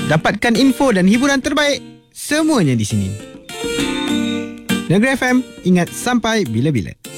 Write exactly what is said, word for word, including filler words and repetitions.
Dapatkan info dan hiburan terbaik semuanya di sini. Negeri F M, ingat sampai bila-bila.